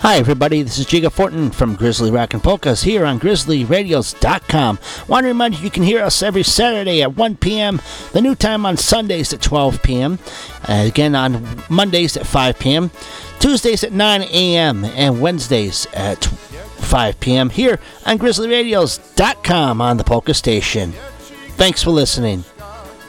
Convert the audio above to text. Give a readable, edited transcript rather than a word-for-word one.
Hi everybody, this is Jiga Fortin from Grizzly Rock and Polkas here on GrizzlyRadios.com. Want to remind you can hear us every Saturday at 1 p.m., the new time on Sundays at 12 p.m., again on Mondays at 5 p.m., Tuesdays at 9 a.m., and Wednesdays at 5 p.m. here on GrizzlyRadios.com on the Polka Station. Thanks for listening.